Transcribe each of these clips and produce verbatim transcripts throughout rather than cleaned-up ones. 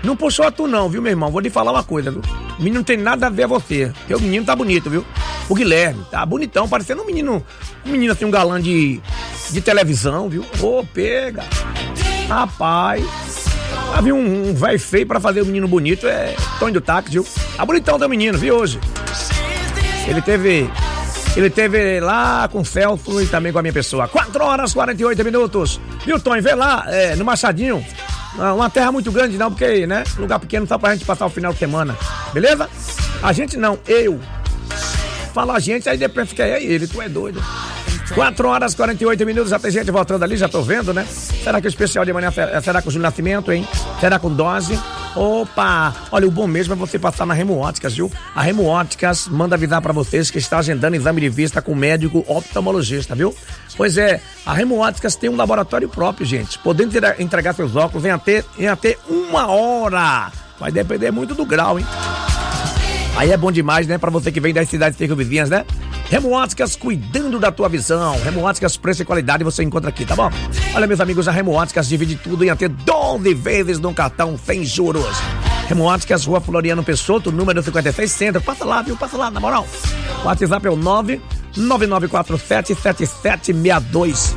Não puxou a tu não, viu, meu irmão? Vou te falar uma coisa, viu? O menino não tem nada a ver a você. Porque o menino tá bonito, viu? O Guilherme, tá bonitão, parecendo um menino, um menino assim, um galã de, de televisão, viu? Ô, oh, pega. Rapaz. Havia um, um velho feio pra fazer o menino bonito, é Tony do Táxi, viu? Tá bonitão teu menino, viu, hoje? Ele teve... Ele teve lá com o Celso e também com a minha pessoa. quatro horas e quarenta e oito minutos. Viu, Tony? Vê lá, é, no Machadinho. Uma terra muito grande não, porque, né? Lugar pequeno só pra gente passar o final de semana. Beleza? A gente não, eu. Fala a gente, aí depois fica aí, ele, tu é doido. quatro horas e quarenta e oito minutos, já tem gente voltando ali, já tô vendo, né? Será que o especial de amanhã será com o Júlio Nascimento, hein? Será com dose? Opa! Olha, o bom mesmo é você passar na Remo Óticas, viu? A Remo Óticas manda avisar pra vocês que está agendando exame de vista com médico oftalmologista, viu? Pois é, a Remo Óticas tem um laboratório próprio, gente. Podendo entregar seus óculos em até, em até uma hora. Vai depender muito do grau, hein? Aí é bom demais, né? Pra você que vem das cidades circunvizinhas, né? Remo Óticas cuidando da tua visão. Remo Óticas, preço e qualidade você encontra aqui, tá bom? Olha, meus amigos, a Remo Óticas divide tudo em até doze vezes no cartão sem juros. Remo Óticas, Rua Floriano Peixoto, número cinquenta e seis, Centro. Passa lá, viu? Passa lá, na moral. O WhatsApp é o nove nove nove quatro sete sete sete seis dois.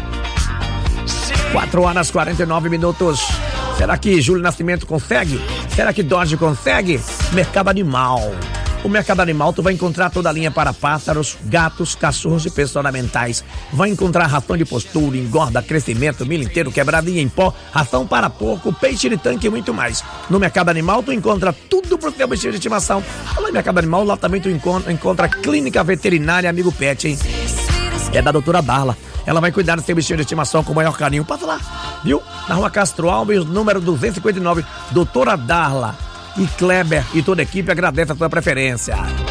quatro horas e quarenta e nove minutos. Será que Júlio Nascimento consegue? Será que Dodge consegue? Mercado Animal. O Mercado Animal tu vai encontrar toda a linha para pássaros, gatos, cachorros e peças ornamentais. Vai encontrar ração de postura, engorda, crescimento, milho inteiro, quebradinha em pó, ração para porco, peixe de tanque e muito mais. No Mercado Animal tu encontra tudo pro teu bichinho de estimação. Lá no Mercado Animal, lá também tu encontra, encontra a Clínica Veterinária Amigo Pet, hein? É da doutora Darla. Ela vai cuidar do seu bichinho de estimação com o maior carinho. Passa lá, viu? Na Rua Castro Alves, número duzentos e cinquenta e nove, doutora Darla. E Kleber e toda a equipe agradece a sua preferência.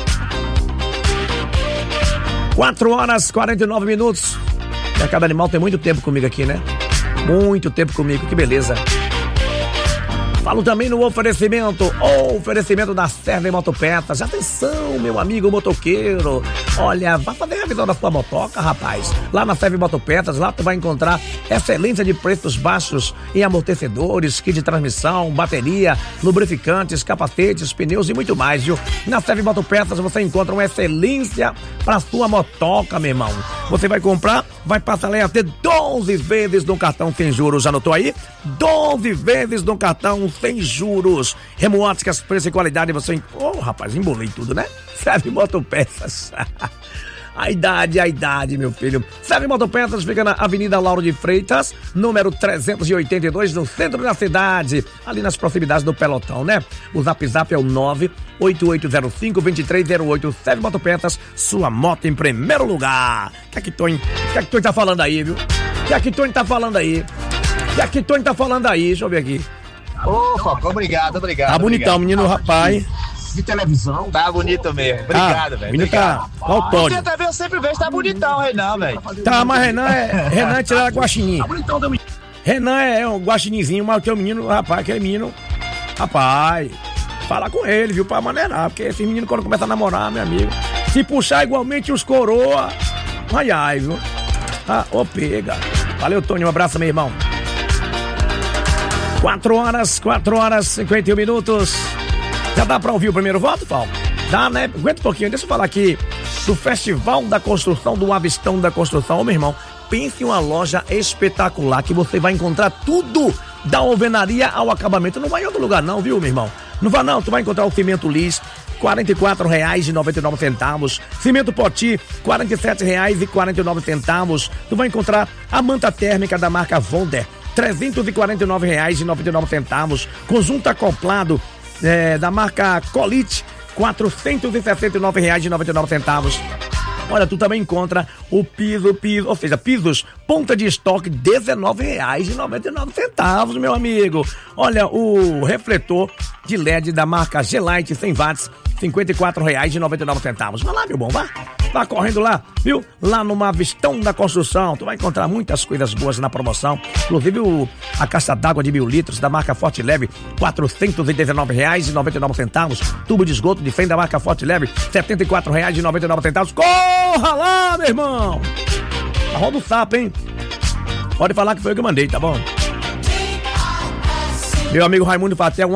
quatro horas e quarenta e nove minutos. Mercado Animal tem muito tempo comigo aqui, né? Muito tempo comigo, que beleza. Falo também no oferecimento, o oferecimento da Serve Motopeças. Atenção, meu amigo motoqueiro. Olha, vai fazer a revisão da sua motoca, rapaz. Lá na Serve Motopeças, lá tu vai encontrar excelência de preços baixos em amortecedores, kit de transmissão, bateria, lubrificantes, capacetes, pneus e muito mais, viu? Na Serve Motopeças você encontra uma excelência para sua motoca, meu irmão. Você vai comprar, vai passar lá até doze vezes no cartão sem juros. Já anotou aí? doze vezes no cartão sem juros. Remo Óticas, preço e qualidade, você... Oh, rapaz, embolei tudo, né? Serve Motopeças. A idade, a idade, meu filho. Serve Motopeças fica na Avenida Lauro de Freitas, número trezentos e oitenta e dois, no centro da cidade, ali nas proximidades do Pelotão, né? O zap zap é o nove oito oito zero cinco dois três zero oito. Serve Motopeças, sua moto em primeiro lugar. O que é que Tony, o que é que Tony tá falando aí, viu? O que é que Tony tá falando aí? O que é que Tony tá falando aí? Deixa eu ver aqui. Opa, obrigado, obrigado. Tá bonitão, obrigado. menino, rapaz. De televisão. Tá bonito mesmo. Obrigado, ah, velho. Menino tá. Qual o Tony? Você também, eu sempre vejo, tá bonitão, Renan, velho. Tá, mas Renan é. Renan é tirar guaxinim. Tá bonitão também. Renan é um guaxininzinho, mas o teu menino, rapaz, aquele menino. Rapaz, fala com ele, viu? Pra maneirar. Porque esse menino, quando começa a namorar, meu amigo, se puxar igualmente os coroa. Ai, ai, viu? Ah, ô, pega. Valeu, Tony. Um abraço, meu irmão. quatro horas, quatro horas, cinquenta e um minutos. Já dá pra ouvir o primeiro voto, Paulo? Dá, né? Aguenta um pouquinho, deixa eu falar aqui do Festival da Construção, do Avistão da Construção. Ô, meu irmão, pense em uma loja espetacular que você vai encontrar tudo da alvenaria ao acabamento. Não vai em outro lugar não, viu, meu irmão? Não vai não, tu vai encontrar o cimento lis, quarenta e quatro reais e noventa e nove centavos. Cimento Poti, quarenta e sete reais e quarenta e nove centavos. Tu vai encontrar a manta térmica da marca Volder, trezentos e quarenta e nove reais e noventa e nove centavos. Conjunto acoplado é, da marca Colite, quatrocentos e sessenta e nove reais e noventa e nove centavos. Olha, tu também encontra o piso, piso, ou seja, pisos, ponta de estoque, dezenove reais e noventa e nove centavos, meu amigo. Olha, o refletor de L E D da marca G-Lite cem watts, cinquenta e quatro reais e noventa e nove centavos. Vai lá, meu bom, vá. Tá correndo lá, viu? Lá no Avistão da Construção, tu vai encontrar muitas coisas boas na promoção. Inclusive o, a caixa d'água de mil litros da marca Forte Leve, quatrocentos e dezenove reais e noventa e nove centavos. Tubo de esgoto de fenda da marca Forte Leve, setenta e quatro reais e noventa e nove centavos. Corra lá, meu irmão! A roda do sapo, hein? Pode falar que foi eu que mandei, tá bom? Meu amigo Raimundo Fatel,